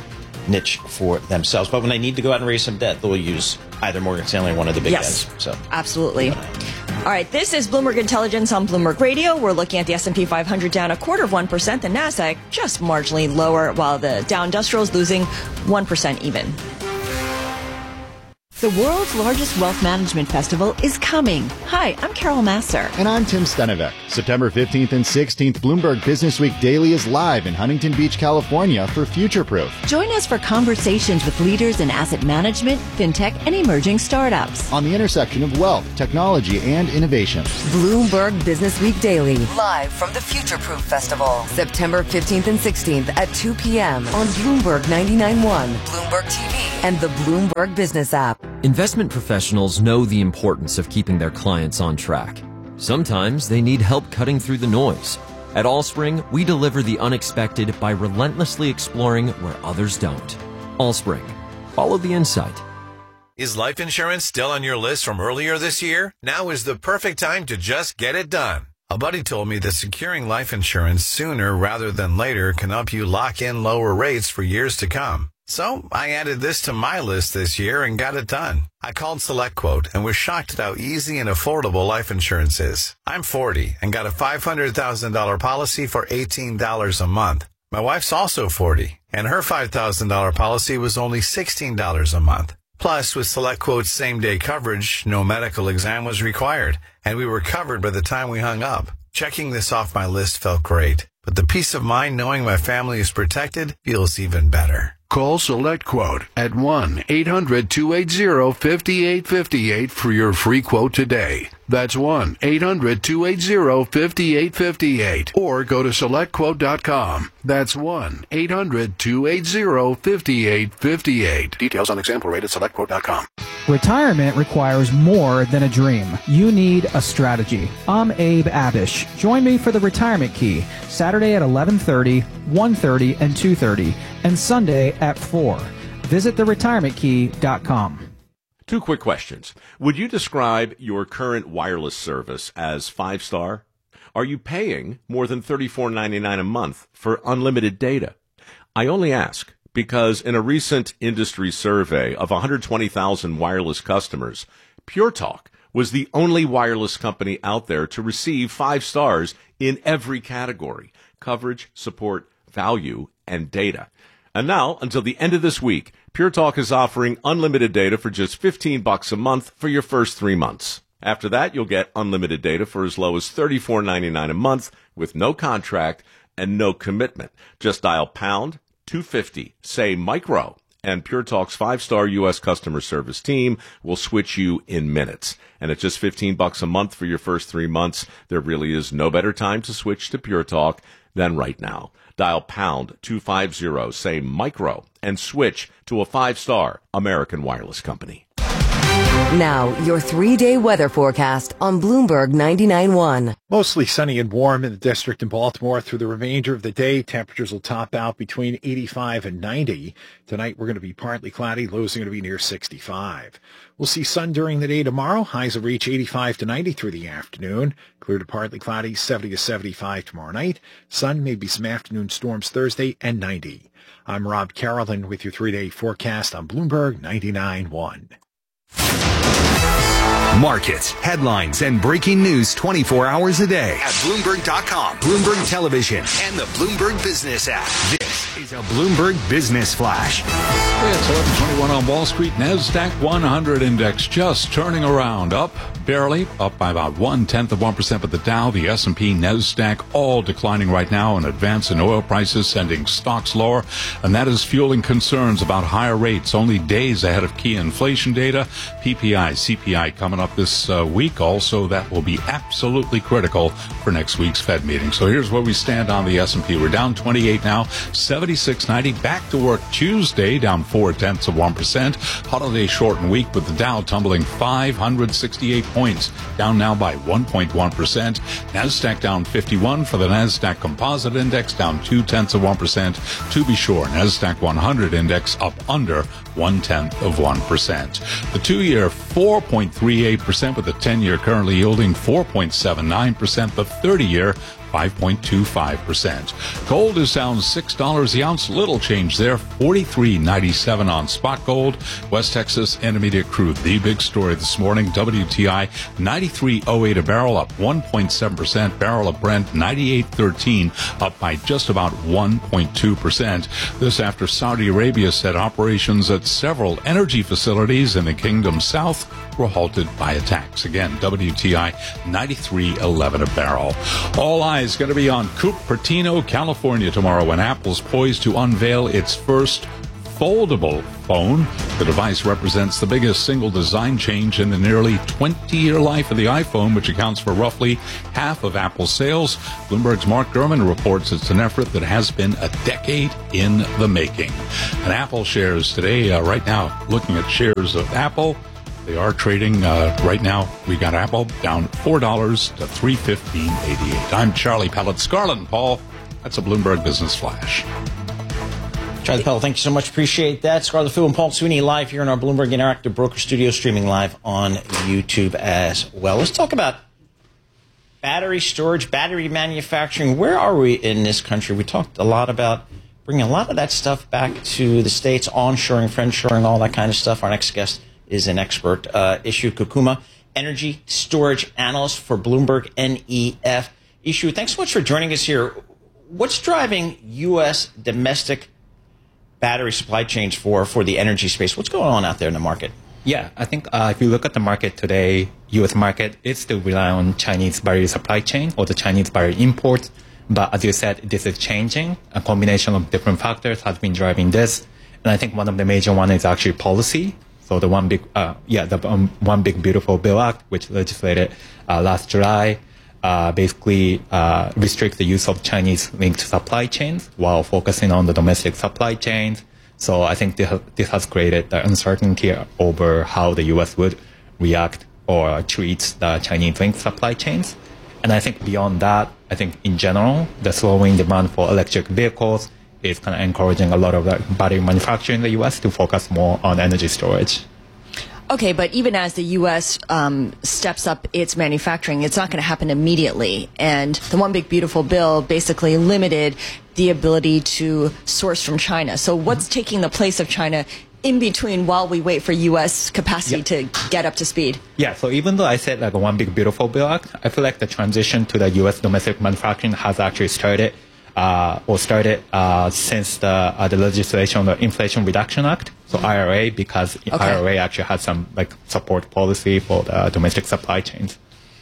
niche for themselves. But when they need to go out and raise some debt, they'll use either Morgan Stanley or one of the big yes, guys. So absolutely. All right, this is Bloomberg Intelligence on Bloomberg Radio. We're looking at the S and P five hundred down a quarter of one percent, the NASDAQ just marginally lower, while the Dow Industrial is losing one percent even. The world's largest wealth management festival is coming. Hi, I'm Carol Masser. And I'm Tim Stenevec. September fifteenth and sixteenth, Bloomberg Business Week Daily is live in Huntington Beach, California for Futureproof. Join us for conversations with leaders in asset management, fintech, and emerging startups. On the intersection of wealth, technology, and innovation. Bloomberg Business Week Daily, live from the Futureproof Festival. September fifteenth and sixteenth at two p.m. on Bloomberg ninety-nine point one, Bloomberg T V, and the Bloomberg Business app. Investment professionals know the importance of keeping their clients on track. Sometimes they need help cutting through the noise. At Allspring, we deliver the unexpected by relentlessly exploring where others don't. Allspring. Follow the insight. Is life insurance still on your list from earlier this year? Now is the perfect time to just get it done. A buddy told me that securing life insurance sooner rather than later can help you lock in lower rates for years to come. So I added this to my list this year and got it done. I called SelectQuote and was shocked at how easy and affordable life insurance is. I'm forty and got a five hundred thousand dollars policy for eighteen dollars a month. My wife's also forty and her five thousand dollars policy was only sixteen dollars a month. Plus, with SelectQuote's same-day coverage, no medical exam was required, and we were covered by the time we hung up. Checking this off my list felt great, but the peace of mind knowing my family is protected feels even better. Call SelectQuote at one eight hundred two eight zero five eight five eight for your free quote today. That's one eight hundred two eight zero five eight five eight. Or go to select quote dot com. That's one eight hundred two eight zero five eight five eight. Details on example rate at select quote dot com. Retirement requires more than a dream. You need a strategy. I'm Abe Abish. Join me for the Retirement Key, Saturday at eleven thirty, one thirty, and two thirty, and Sunday at four. Visit the retirement key dot com. Two quick questions. Would you describe your current wireless service as five-star? Are you paying more than thirty-four ninety-nine a month for unlimited data? I only ask because in a recent industry survey of one hundred twenty thousand wireless customers, Pure Talk was the only wireless company out there to receive five stars in every category: coverage, support, value, and data. And now, until the end of this week, Pure Talk is offering unlimited data for just fifteen bucks a month for your first three months. After that, you'll get unlimited data for as low as thirty-four ninety-nine a month with no contract and no commitment. Just dial pound two fifty, say micro, and Pure Talk's five-star U S customer service team will switch you in minutes. And at just fifteen bucks a month for your first three months, there really is no better time to switch to Pure Talk than right now. Dial pound two fifty, say micro, and switch to a five-star American wireless company. Now, your three-day weather forecast on Bloomberg ninety-nine point one. Mostly sunny and warm in the district in Baltimore through the remainder of the day. Temperatures will top out between eighty-five and ninety. Tonight, we're going to be partly cloudy. Lows are going to be near sixty-five. We'll see sun during the day tomorrow. Highs will reach eighty-five to ninety through the afternoon. Clear to partly cloudy, seventy to seventy-five tomorrow night. Sun, maybe some afternoon storms Thursday, and ninety. I'm Rob Carolyn with your three-day forecast on Bloomberg ninety-nine point one. Markets, headlines, and breaking news twenty-four hours a day at Bloomberg dot com, Bloomberg Television, and the Bloomberg Business app. This is a Bloomberg Business Flash. It's eleven twenty-one on Wall Street. NASDAQ one hundred index just turning around, up barely, up by about one-tenth of one percent, but the Dow, the S and P, NASDAQ, all declining right now, an advance in oil prices sending stocks lower, and that is fueling concerns about higher rates only days ahead of key inflation data. P P I, C P I coming up this uh, week. Also, that will be absolutely critical for next week's Fed meeting. So here's where we stand on the S and P. We're down twenty-eight now, seventy-six ninety. Back to work Tuesday, down four-tenths of one percent. Holiday shortened week with the Dow tumbling five hundred sixty-eight points, down now by one point one percent. NASDAQ down fifty-one for the NASDAQ Composite Index, down two-tenths of one percent. To be sure, NASDAQ one hundred Index up under one-tenth of one percent. The two-year four point three eight percent, with the ten-year currently yielding four point seven nine percent. The thirty-year five point two five percent. Gold is down six dollars the ounce, little change there, forty-three ninety-seven on spot gold. West Texas Intermediate crude, the big story this morning, W T I ninety-three oh eight a barrel, up one point seven percent. Barrel of Brent ninety-eight thirteen, up by just about one point two percent. This after Saudi Arabia said operations at several energy facilities in the Kingdom's south were halted by attacks. Again, W T I ninety-three eleven a barrel. All eyes going to be on Cupertino, California tomorrow when Apple's poised to unveil its first foldable phone. The device represents the biggest single design change in the nearly twenty-year life of the iPhone, which accounts for roughly half of Apple's sales. Bloomberg's Mark Gurman reports it's an effort that has been a decade in the making. And Apple shares today, uh, right now, looking at shares of Apple, they are trading uh, right now. We got Apple down four dollars to three fifteen eighty-eight. I'm Charlie Pellet. Scarlett and Paul, that's a Bloomberg Business Flash. Charlie Pellet, thank you so much. Appreciate that. Scarlett Fu and Paul Sweeney live here in our Bloomberg Interactive Broker Studio, streaming live on YouTube as well. Let's talk about battery storage, battery manufacturing. Where are we in this country? We talked a lot about bringing a lot of that stuff back to the States, onshoring, friendshoring, all that kind of stuff. Our next guest is an expert. Uh, Ishu Kukuma, energy storage analyst for Bloomberg N E F. Ishu, thanks so much for joining us here. What's driving U S domestic battery supply chains for, for the energy space? What's going on out there in the market? Yeah, I think uh, if you look at the market today, U S market is still rely on Chinese battery supply chain or the Chinese battery imports. But as you said, this is changing. A combination of different factors has been driving this. And I think one of the major one is actually policy. So the one big, uh, yeah, the um, one big beautiful bill act, which legislated uh, last July, uh, basically uh, restrict the use of Chinese linked supply chains while focusing on the domestic supply chains. So I think this, this has created the uncertainty over how the U S would react or treat the Chinese linked supply chains. And I think beyond that, I think in general, the slowing demand for electric vehicles is kind of encouraging a lot of the battery manufacturing in the U S to focus more on energy storage. Okay, but even as the U S um, steps up its manufacturing, it's not going to happen immediately. And the One Big Beautiful Bill basically limited the ability to source from China. So what's taking the place of China in between while we wait for U S capacity yeah. to get up to speed? Yeah, so even though I said like a One Big Beautiful Bill Act, I feel like the transition to the U S domestic manufacturing has actually started uh, or started uh, since the, uh, the legislation on the Inflation Reduction Act, so I R A, because okay. I R A actually has some like support policy for the domestic supply chains.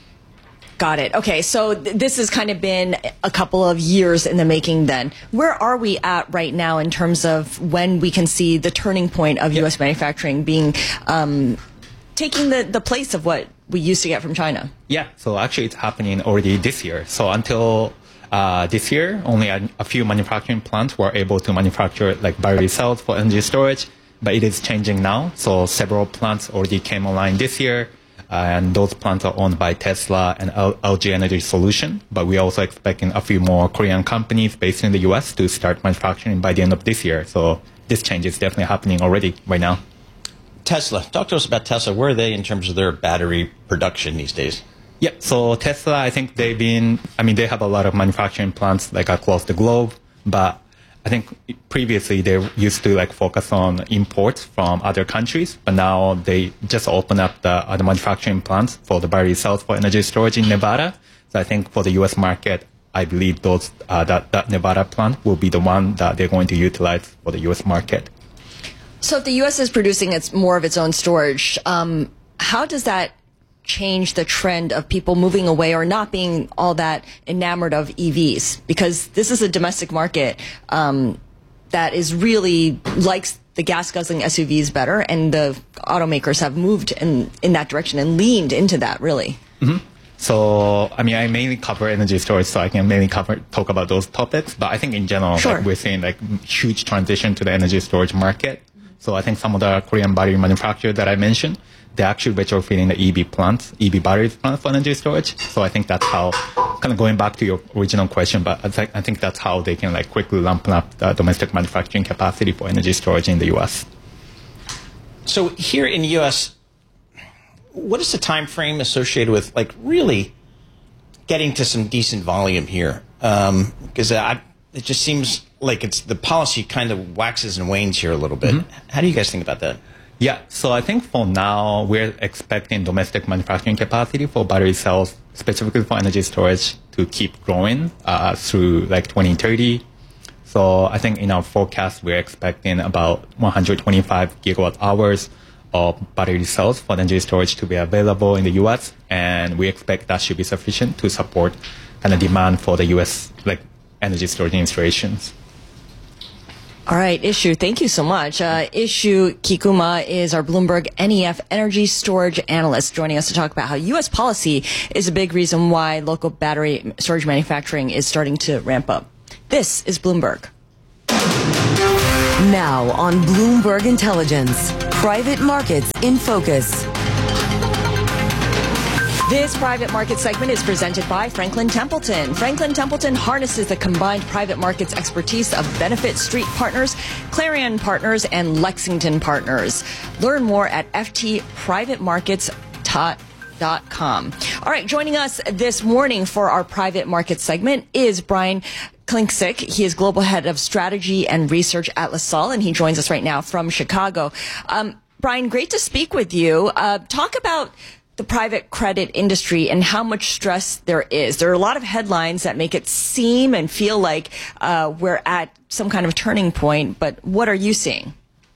Got it. Okay, so th- this has kind of been a couple of years in the making then. Where are we at right now in terms of when we can see the turning point of yeah. U S manufacturing being um, taking the, the place of what we used to get from China? Yeah, so actually it's happening already this year. So until uh, this year, only a, a few manufacturing plants were able to manufacture like battery cells for energy storage, but it is changing now. So several plants already came online this year. Uh, and those plants are owned by Tesla and L- LG Energy Solution. But we're also expecting a few more Korean companies based in the U S to start manufacturing by the end of this year. So this change is definitely happening already right now. Tesla. Talk to us about Tesla. Where are they in terms of their battery production these days? Yeah, so Tesla, I think they've been, I mean, they have a lot of manufacturing plants like across the globe. But I think previously they used to like focus on imports from other countries, but now they just open up the, uh, the manufacturing plants for the battery cells for energy storage in Nevada. So I think for the U S market, I believe those uh, that, that Nevada plant will be the one that they're going to utilize for the U S market. So if the U S is producing its more of its own storage, um, how does that change the trend of people moving away or not being all that enamored of E Vs? Because this is a domestic market um, that is really likes the gas-guzzling S U Vs better, and the automakers have moved in, in that direction and leaned into that, really. Mm-hmm. So, I mean, I mainly cover energy storage, so I can mainly cover talk about those topics. But I think in general, sure. like, we're seeing like huge transition to the energy storage market. So I think some of the Korean battery manufacturers that I mentioned, they're actually retrofitting the E V plants, E V battery plants for energy storage. So I think that's how, kind of going back to your original question, but I, th- I think that's how they can like quickly ramp up the domestic manufacturing capacity for energy storage in the U S. So here in the U S, what is the time frame associated with like really getting to some decent volume here Because um, it just seems like it's the policy kind of waxes and wanes here a little bit. Mm-hmm. How do you guys think about that? Yeah, so I think for now, we're expecting domestic manufacturing capacity for battery cells, specifically for energy storage, to keep growing uh, through like twenty thirty. So I think in our forecast, we're expecting about one hundred twenty-five gigawatt hours of battery cells for energy storage to be available in the U S, and we expect that should be sufficient to support kind of demand for the U S like energy storage installations. All right, Ishu, thank you so much. Uh, Ishu Kikuma is our Bloomberg N E F energy storage analyst, joining us to talk about how U S policy is a big reason why local battery storage manufacturing is starting to ramp up. This is Bloomberg. Now on Bloomberg Intelligence, private markets in focus. This private market segment is presented by Franklin Templeton. Franklin Templeton harnesses the combined private markets expertise of Benefit Street Partners, Clarion Partners, and Lexington Partners. Learn more at f t private markets dot com. All right, joining us this morning for our private market segment is Brian Klinksik. He is Global Head of Strategy and Research at LaSalle, and he joins us right now from Chicago. Um, Brian, great to speak with you. Uh, talk about the private credit industry and how much stress there is. There are a lot of headlines that make it seem and feel like uh, we're at some kind of turning point, but what are you seeing?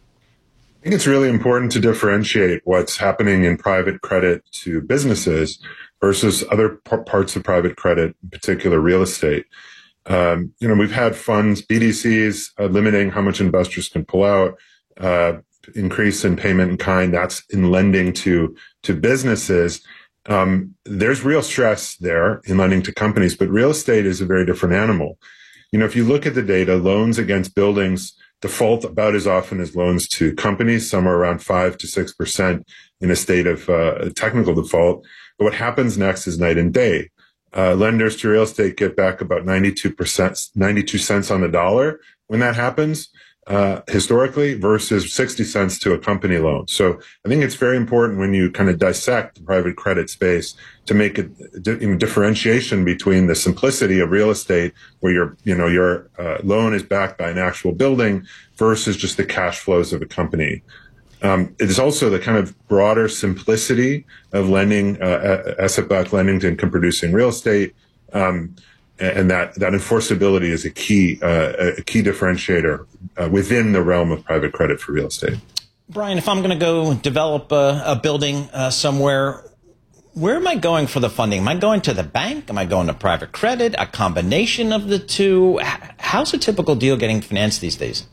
I think it's really important to differentiate what's happening in private credit to businesses versus other p- parts of private credit, in particular real estate. Um, you know, we've had funds, B D Cs, uh, limiting how much investors can pull out, uh, increase in payment in kind. That's in lending to to businesses. Um, there's real stress there in lending to companies, but real estate is a very different animal. You know, if you look at the data, loans against buildings default about as often as loans to companies, somewhere around five to six percent in a state of uh, technical default. But what happens next is night and day. Uh, lenders to real estate get back about ninety-two percent, ninety-two cents on the dollar when that happens. Uh, historically versus sixty cents to a company loan. So I think it's very important when you kind of dissect the private credit space to make a you know, differentiation between the simplicity of real estate where your, you know, your uh, loan is backed by an actual building versus just the cash flows of a company. Um, it is also the kind of broader simplicity of lending, uh, asset-backed lending to income-producing real estate. Um, And that, that enforceability is a key, uh, a key differentiator uh, within the realm of private credit for real estate. Brian, if I'm going to go develop a, a building uh, somewhere, where am I going for the funding? Am I going to the bank? Am I going to private credit? A combination of the two? How's a typical deal getting financed these days?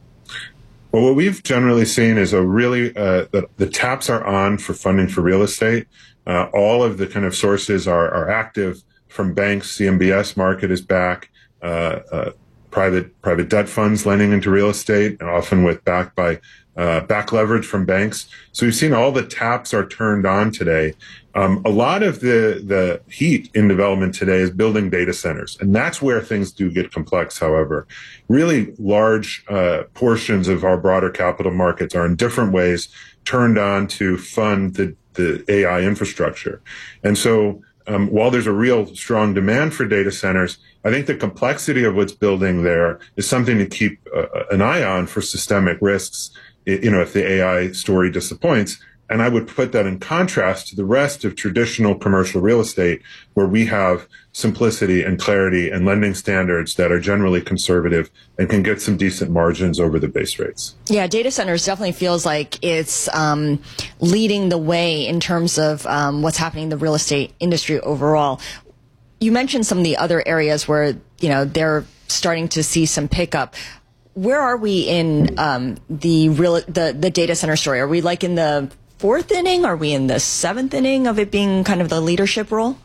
Well, what we've generally seen is a really, uh, the, the taps are on for funding for real estate. Uh, all of the kind of sources are, are active. From banks, C M B S market is back, uh, uh, private private debt funds lending into real estate, and often with backed by uh, back leverage from banks. So we've seen all the taps are turned on today. Um, a lot of the the heat in development today is building data centers, and that's where things do get complex. However, really large uh, portions of our broader capital markets are in different ways turned on to fund the the A I infrastructure, and so. Um, while there's a real strong demand for data centers, I think the complexity of what's building there is something to keep uh, an eye on for systemic risks, you know, if the A I story disappoints. And I would put that in contrast to the rest of traditional commercial real estate, where we have simplicity and clarity and lending standards that are generally conservative and can get some decent margins over the base rates. Yeah, data centers definitely feels like it's um, leading the way in terms of um, what's happening in the real estate industry overall. You mentioned some of the other areas where, you know, they're starting to see some pickup. Where are we in um, the real the the data center story? Are we like in the fourth inning? Are we in the seventh inning of it being kind of the leadership role?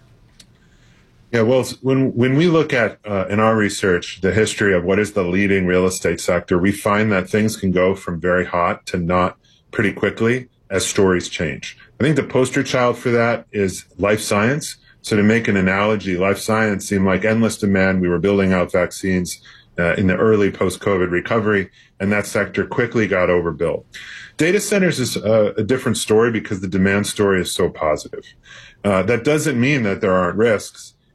Yeah, well, when when we look at uh, in our research the history of what is the leading real estate sector, we find that things can go from very hot to not pretty quickly as stories change. I think the poster child for that is life science. So to make an analogy, life science seemed like endless demand. We were building out vaccines uh, in the early post-COVID recovery, and that sector quickly got overbuilt. Data centers is a, a different story because the demand story is so positive. Uh, that doesn't mean that there aren't risks.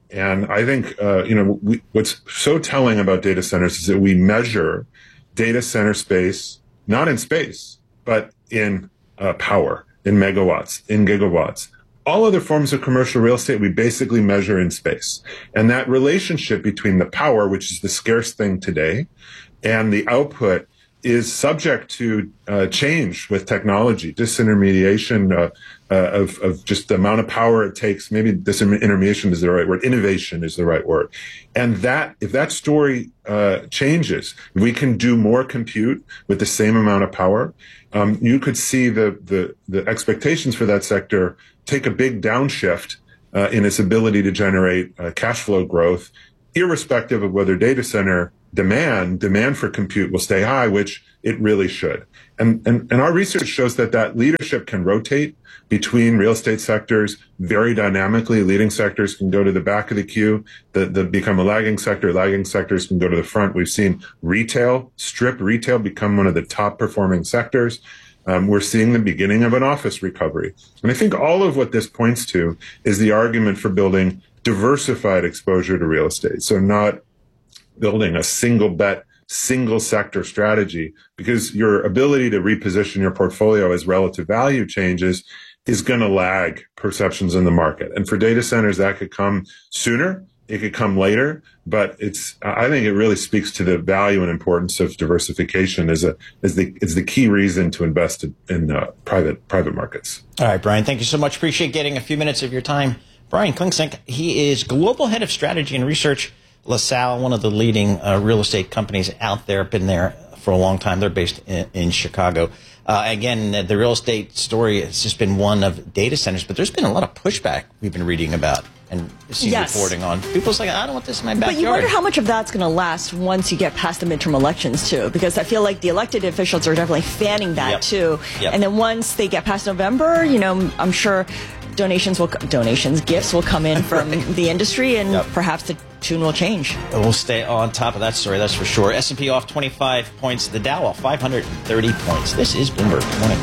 And I think, uh, you know, we, what's so telling about data centers is that we measure data center space, not in space, but in uh, power, in megawatts, in gigawatts. All other forms of commercial real estate, we basically measure in space. And that relationship between the power, which is the scarce thing today, and the output is subject to uh, change with technology, disintermediation uh, uh, of, of just the amount of power it takes. Maybe disintermediation is the right word. Innovation is the right word. And that, if that story uh, changes, if we can do more compute with the same amount of power, um, you could see the, the, the expectations for that sector take a big downshift uh, in its ability to generate uh, cash flow growth, irrespective of whether data center demand, demand for compute will stay high, which it really should. And, and, and our research shows that that leadership can rotate between real estate sectors very dynamically. Leading sectors can go to the back of the queue, the, the become a lagging sector. Lagging sectors can go to the front. We've seen retail, strip retail become one of the top performing sectors. Um, we're seeing the beginning of an office recovery. And I think all of what this points to is the argument for building diversified exposure to real estate. So not building a single bet, single sector strategy, because your ability to reposition your portfolio as relative value changes is going to lag perceptions in the market. And for data centers, that could come sooner. It could come later, but it's, I think it really speaks to the value and importance of diversification as a, as the, is the key reason to invest in uh, private, private markets. All right, Brian, thank you so much. Appreciate getting a few minutes of your time. Brian Klingsink, he is Global Head of Strategy and Research, LaSalle, one of the leading uh, real estate companies out there, been there for a long time. They're based in, in Chicago. Uh, again, the real estate story has just been one of data centers, but there's been a lot of pushback we've been reading about and seeing yes. reporting on. People's like, I don't want this in my backyard. But you wonder how much of that's going to last once you get past the midterm elections, too, because I feel like the elected officials are definitely fanning that, yep. too. Yep. And then once they get past November, you know, I'm sure donations will donations, gifts will come in from right. the industry, and yep. perhaps the tune will change. We'll stay on top of that story, that's for sure. S and P off twenty-five points, the Dow off five hundred thirty points. This is Bloomberg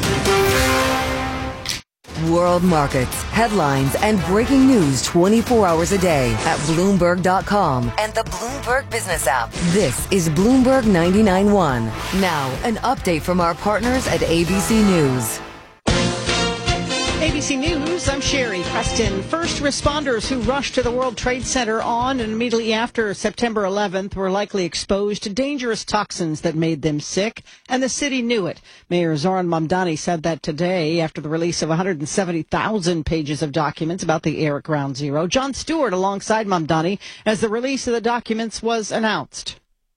Morning. World markets, headlines, and breaking news twenty-four hours a day at Bloomberg dot com and the Bloomberg Business app. This is Bloomberg ninety-nine point one. Now, an update from our partners at A B C News. A B C News, I'm Sherry Preston. First responders who rushed to the World Trade Center on and immediately after September eleventh were likely exposed to dangerous toxins that made them sick, and the city knew it. Mayor Zoran Mamdani said that today after the release of one hundred seventy thousand pages of documents about the air at Ground Zero. Jon Stewart alongside Mamdani as the release of the documents was announced.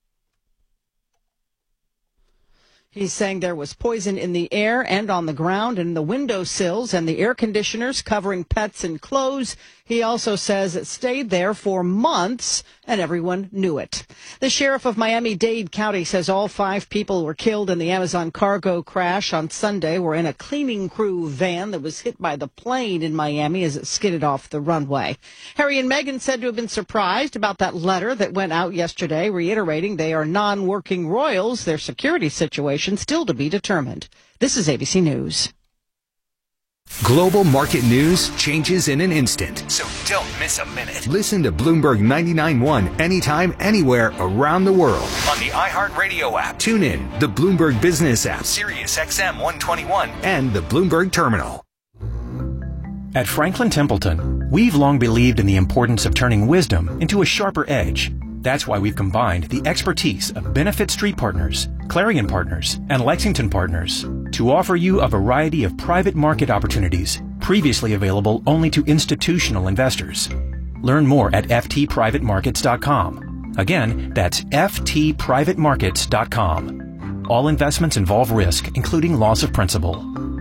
He's saying there was poison in the air and on the ground and the windowsills and the air conditioners covering pets and clothes. He also says it stayed there for months and everyone knew it. The sheriff of Miami-Dade County says all five people who were killed in the Amazon cargo crash on Sunday were in a cleaning crew van that was hit by the plane in Miami as it skidded off the runway. Harry and Meghan said to have been surprised about that letter that went out yesterday, reiterating they are non-working royals, their security situation still to be determined. This is A B C News. Global market news changes in an instant. So don't miss a minute. Listen to Bloomberg ninety-nine point one anytime, anywhere around the world. On the iHeartRadio app. Tune in, the Bloomberg Business app, Sirius X M one twenty-one, and the Bloomberg Terminal. At Franklin Templeton, we've long believed in the importance of turning wisdom into a sharper edge. That's why we've combined the expertise of Benefit Street Partners, Clarion Partners, and Lexington Partners to offer you a variety of private market opportunities previously available only to institutional investors. Learn more at f t private markets dot com. Again, that's f t private markets dot com. All investments involve risk, including loss of principal.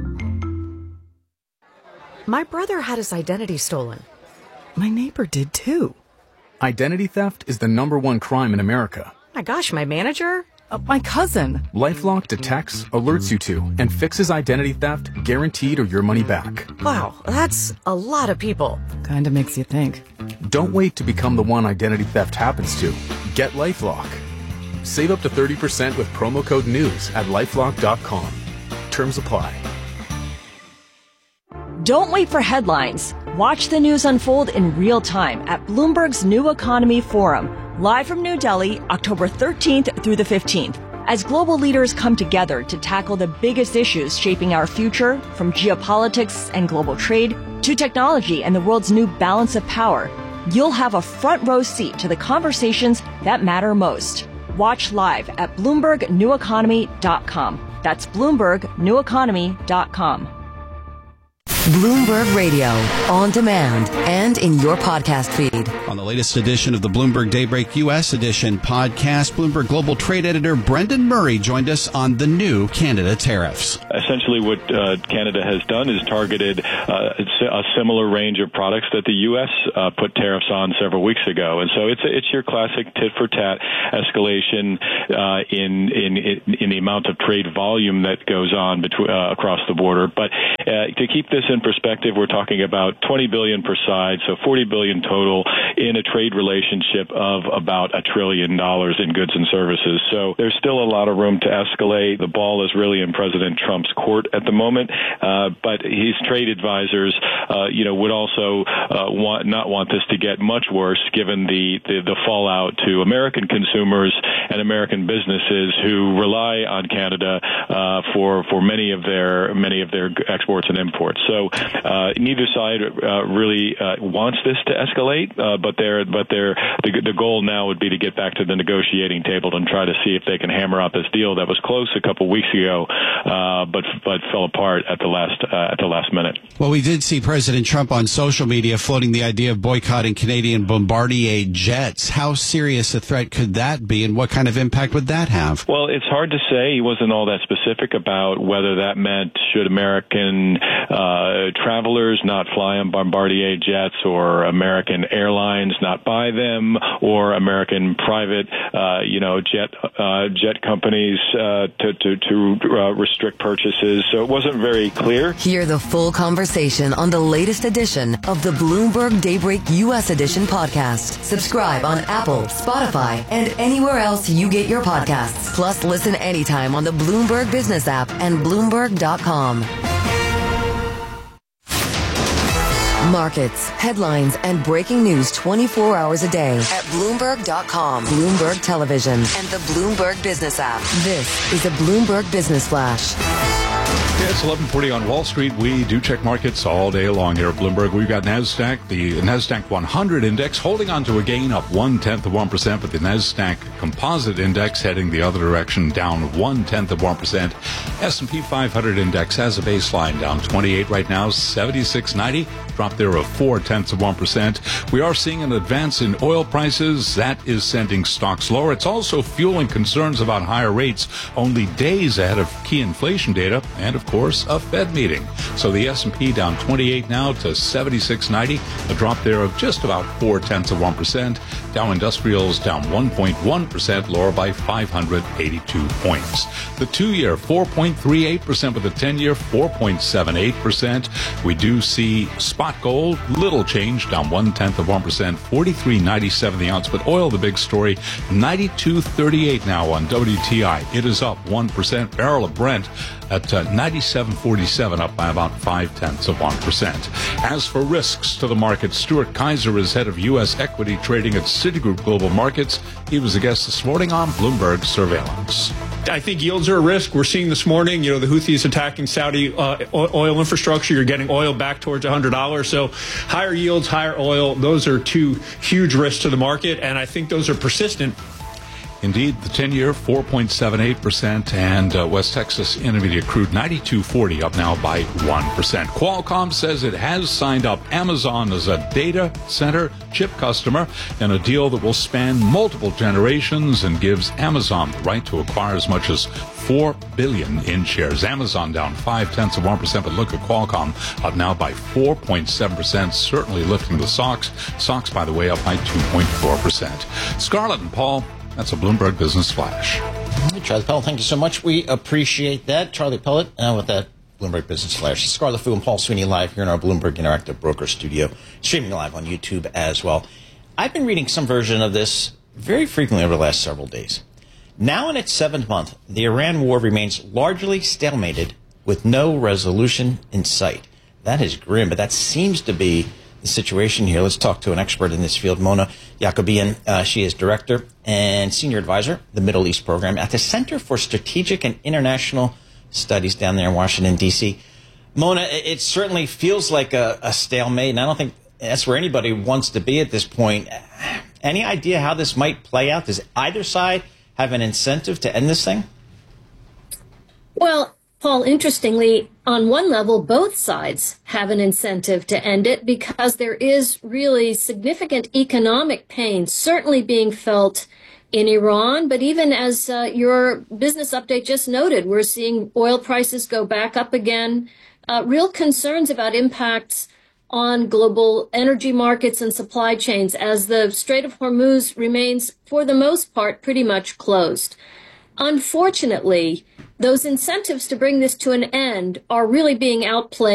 My brother had his identity stolen. My neighbor did too. Identity theft is the number one crime in America. My gosh, my manager? Uh, my cousin. LifeLock detects, alerts you to, and fixes identity theft, guaranteed or your money back. Wow, that's a lot of people. Kinda makes you think. Don't wait to become the one identity theft happens to. Get LifeLock. Save up to thirty percent with promo code NEWS at lifelock dot com. Terms apply. Don't wait for headlines. Watch the news unfold in real time at Bloomberg's New Economy Forum, live from New Delhi, October thirteenth through the fifteenth. As global leaders come together to tackle the biggest issues shaping our future, from geopolitics and global trade to technology and the world's new balance of power, you'll have a front row seat to the conversations that matter most. Watch live at Bloomberg New Economy dot com. That's Bloomberg New Economy dot com. Bloomberg Radio, on demand and in your podcast feed. On the latest edition of the Bloomberg Daybreak U S Edition podcast, Bloomberg Global Trade Editor Brendan Murray joined us on the new Canada tariffs. Essentially what uh, Canada has done is targeted uh, a similar range of products that the U S uh, put tariffs on several weeks ago. And so it's a, it's your classic tit-for-tat escalation uh, in, in in the amount of trade volume that goes on between, uh, across the border. But uh, to keep this in perspective, we're talking about twenty billion dollars per side, so forty billion dollars total in a trade relationship of about a trillion dollars in goods and services. So there's still a lot of room to escalate. The ball is really in President Trump's court at the moment, uh, but his trade advisors, uh, you know, would also uh, want not want this to get much worse, given the, the the fallout to American consumers and American businesses who rely on Canada uh, for for many of their many of their exports and imports. So uh, neither side uh, really uh, wants this to escalate, uh, but they're but they're the, the goal now would be to get back to the negotiating table and try to see if they can hammer out this deal that was close a couple weeks ago, uh, but but fell apart at the last uh, at the last minute. Well, we did see President Trump on social media floating the idea of boycotting Canadian Bombardier jets. How serious a threat could that be, and what kind of impact would that have? Well, it's hard to say. He wasn't all that specific about whether that meant should American uh, travelers not fly on Bombardier jets, or American airlines not buy them, or American private, uh, you know, jet uh, jet companies uh, to to, to uh, restrict purchases. So it wasn't very clear. Hear the full conversation on the latest edition of the Bloomberg Daybreak U S Edition podcast. Subscribe on Apple, Spotify, and anywhere else you get your podcasts. Plus, listen anytime on the Bloomberg Business app and Bloomberg dot com. Markets, headlines, and breaking news twenty-four hours a day at Bloomberg dot com, Bloomberg Television, and the Bloomberg Business app. This is a Bloomberg Business Flash. Yeah, it's eleven forty on Wall Street. We do check markets all day long here at Bloomberg. We've got NASDAQ, the NASDAQ one hundred index, holding on to a gain of one-tenth of one percent, but the NASDAQ Composite Index heading the other direction, down one-tenth of one percent. S and P five hundred index has a baseline down twenty-eight right now, seventy-six ninety, drop there of four-tenths of one percent. We are seeing an advance in oil prices. That is sending stocks lower. It's also fueling concerns about higher rates only days ahead of key inflation data and, of course, a Fed meeting. So the S and P down twenty-eight now to seventy-six ninety, a drop there of just about four-tenths of one percent. Dow Industrials down one point one percent, lower by five hundred eighty-two points. The two-year four point three eight percent with the ten-year four point seven eight percent. We do see spot gold, little change, down one-tenth of one percent, forty-three ninety-seven the ounce. But oil, the big story, ninety-two thirty-eight now on W T I. It is up one percent. Barrel of Brent at uh, ninety-seven forty-seven, up by about five-tenths of one percent. As for risks to the market, Stuart Kaiser is head of U S equity trading at Citigroup Global Markets. He was a guest this morning on Bloomberg Surveillance. I think yields are a risk. We're seeing this morning, you know, the Houthis attacking Saudi uh, oil infrastructure. You're getting oil back towards one hundred dollars. So higher yields, higher oil, those are two huge risks to the market, and I think those are persistent. Indeed, the ten-year four point seven eight percent, and uh, West Texas Intermediate crude ninety-two forty, up now by one percent. Qualcomm says it has signed up Amazon as a data center chip customer in a deal that will span multiple generations and gives Amazon the right to acquire as much as four billion dollars in shares. Amazon down five-tenths of one percent, but look at Qualcomm, up now by four point seven percent, certainly lifting the stocks. Stocks, by the way, up by two point four percent. Scarlett and Paul, that's a Bloomberg Business Flash. Charlie Pellet, thank you so much. We appreciate that. Charlie Pellet, uh, with that Bloomberg Business Flash. Scarlett Fu and Paul Sweeney live here in our Bloomberg Interactive Broker Studio, streaming live on YouTube as well. I've been reading some version of this very frequently over the last several days. Now in its seventh month, the Iran war remains largely stalemated with no resolution in sight. that is grim, but that seems to be the situation here. Let's talk to an expert in this field, Mona Yacobian. Uh, she is director and senior advisor, the Middle East program at the Center for Strategic and International Studies down there in Washington, D C. Mona, it certainly feels like a, a stalemate, and I don't think that's where anybody wants to be at this point. Any idea how this might play out? Does either side have an incentive to end this thing? Well, Paul, interestingly, on one level, both sides have an incentive to end it because there is really significant economic pain certainly being felt in Iran. But even as uh, your business update just noted, we're seeing oil prices go back up again. Uh, real concerns about impacts on global energy markets and supply chains as the Strait of Hormuz remains, for the most part, pretty much closed. Unfortunately, those incentives to bring this to an end are really being outplayed